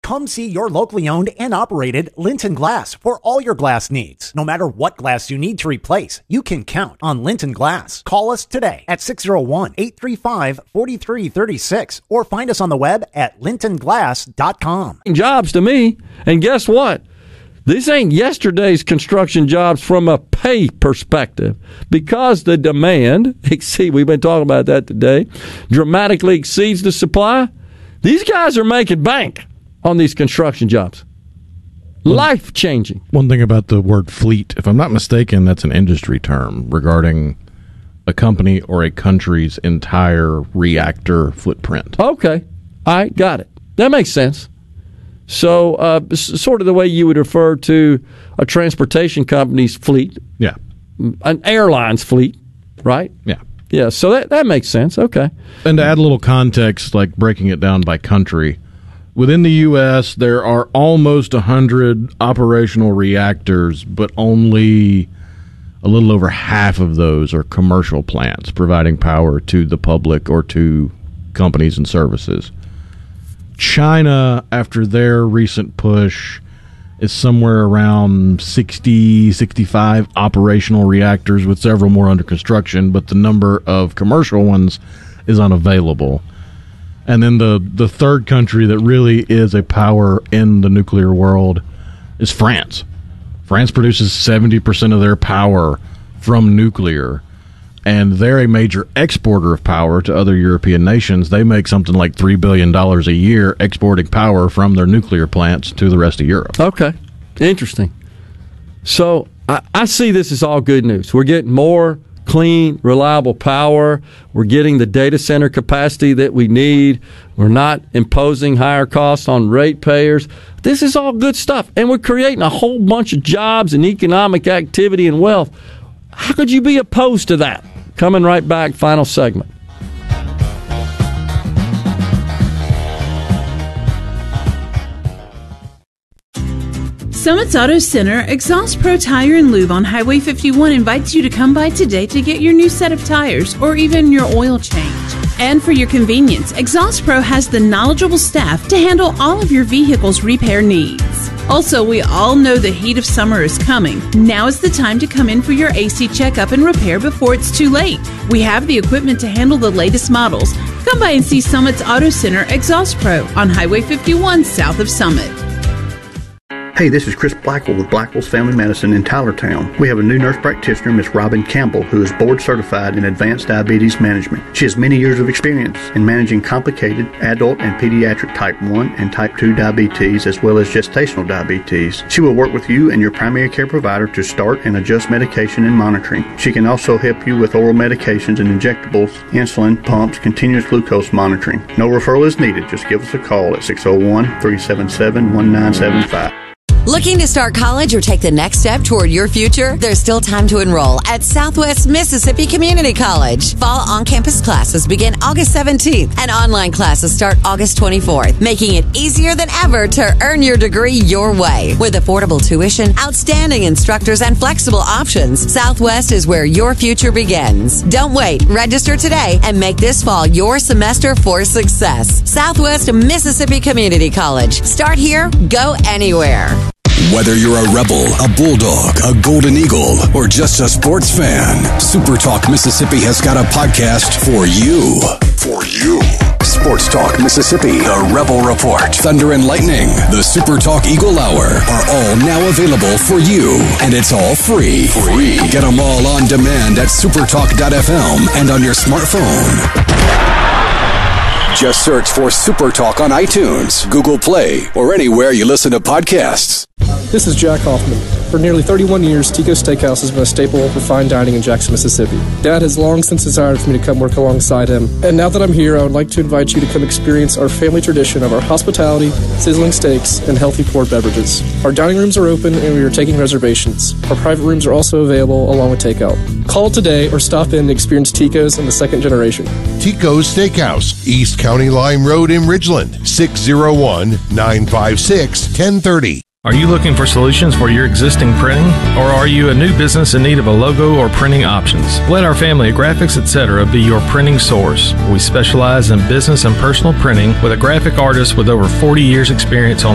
Come see your locally owned and operated Linton Glass for all your glass needs. No matter what glass you need to replace, you can count on Linton Glass. Call us today at 601-835-4336 or find us on the web at lintonglass.com. Jobs to me, and guess what? This ain't yesterday's construction jobs from a pay perspective, because the demand, we've been talking about that today, dramatically exceeds the supply. These guys are making bank on these construction jobs. Life-changing. One thing about the word fleet, if I'm not mistaken, that's an industry term regarding a company or a country's entire reactor footprint. Okay. All right, got it. That makes sense. So sort of the way you would refer to a transportation company's fleet. Yeah. An airline's fleet, right? Yeah. Yeah, so that makes sense. Okay. And to add a little context, like breaking it down by country, within the U.S., there are almost 100 operational reactors, but only a little over half of those are commercial plants providing power to the public or to companies and services. China, after their recent push, is somewhere around 60, 65 operational reactors with several more under construction, but the number of commercial ones is unavailable. And then the third country that really is a power in the nuclear world is France. France produces 70% of their power from nuclear, and they're a major exporter of power to other European nations. They make something like $3 billion a year exporting power from their nuclear plants to the rest of Europe. Okay. Interesting. So I see this as all good news. We're getting more clean, reliable power. We're getting the data center capacity that we need. We're not imposing higher costs on ratepayers. This is all good stuff. And we're creating a whole bunch of jobs and economic activity and wealth. How could you be opposed to that? Coming right back, final segment. Summit's Auto Center, Exhaust Pro Tire and Lube on Highway 51 invites you to come by today to get your new set of tires or even your oil change. And for your convenience, Exhaust Pro has the knowledgeable staff to handle all of your vehicle's repair needs. Also, we all know the heat of summer is coming. Now is the time to come in for your AC checkup and repair before it's too late. We have the equipment to handle the latest models. Come by and see Summit's Auto Center, Exhaust Pro on Highway 51 south of Summit. Hey, this is Chris Blackwell with Blackwell's Family Medicine in Tylertown. We have a new nurse practitioner, Miss Robin Campbell, who is board certified in advanced diabetes management. She has many years of experience in managing complicated adult and pediatric type 1 and type 2 diabetes, as well as gestational diabetes. She will work with you and your primary care provider to start and adjust medication and monitoring. She can also help you with oral medications and injectables, insulin, pumps, continuous glucose monitoring. No referral is needed. Just give us a call at 601-377-1975. Looking to start college or take the next step toward your future? There's still time to enroll at Southwest Mississippi Community College. Fall on-campus classes begin August 17th and online classes start August 24th, making it easier than ever to earn your degree your way. With affordable tuition, outstanding instructors, and flexible options, Southwest is where your future begins. Don't wait. Register today and make this fall your semester for success. Southwest Mississippi Community College. Start here, go anywhere. Whether you're a Rebel, a Bulldog, a Golden Eagle, or just a sports fan, Super Talk Mississippi has got a podcast for you. For you. Sports Talk Mississippi, the Rebel Report, Thunder and Lightning, the Super Talk Eagle Hour are all now available for you. And it's all free. Get them all on demand at supertalk.fm and on your smartphone. Just search for Super Talk on iTunes, Google Play, or anywhere you listen to podcasts. This is Jack Hoffman. For nearly 31 years, Tico's Steakhouse has been a staple for fine dining in Jackson, Mississippi. Dad has long since desired for me to come work alongside him. And now that I'm here, I would like to invite you to come experience our family tradition of our hospitality, sizzling steaks, and healthy poured beverages. Our dining rooms are open and we are taking reservations. Our private rooms are also available along with takeout. Call today or stop in to experience Tico's in the second generation. Tico's Steakhouse, East County Line Road in Ridgeland, 601-956-1030. Are you looking for solutions for your existing printing? Or are you a new business in need of a logo or printing options? Let our family of Graphics Etc. be your printing source. We specialize in business and personal printing with a graphic artist with over 40 years experience on